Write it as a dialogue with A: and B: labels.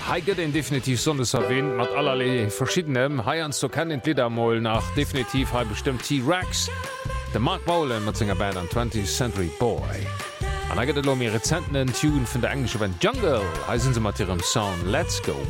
A: Heiget den definitiv sondes erwähnt mat allerlei verschiedenem Haiians zu kennen Liedermoll nach definitiv ha bestimmt T-Rex de Mark Bowlen mat Singer Band an 20th Century Boy. An eget lo mir Rezenten Tune vun der englische Band Jungle heisen se mat ihrem Sound Let's Go